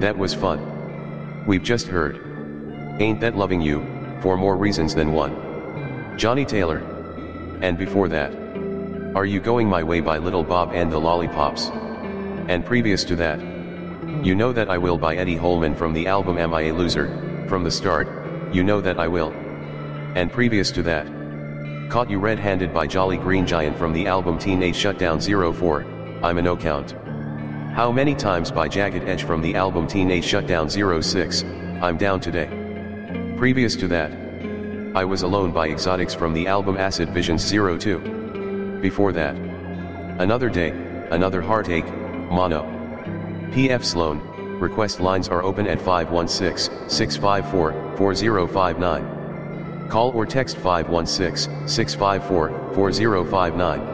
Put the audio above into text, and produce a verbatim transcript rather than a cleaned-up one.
That was fun. We've just heard Ain't That Loving You, for more reasons than one. Johnny Taylor. And before that, Are You Going My Way by Little Bob and the Lollipops. And previous to that, You Know That I Will by Eddie Holman from the album Am I a Loser? From the start, You Know That I Will. And previous to that, Caught You Red-Handed by Jolly Green Giant from the album Teenage Shutdown zero four, I'm a No Count. How Many Times by Jagged Edge from the album Teenage Shutdown zero six, I'm Down Today. Previous to that, I Was Alone by Exotics from the album Acid Visions zero two. Before that, Another Day, Another Heartache, Mono. P F Sloan, request lines are open at five one six, six five four, four zero five nine. Call or text five one six, six five four, four zero five nine.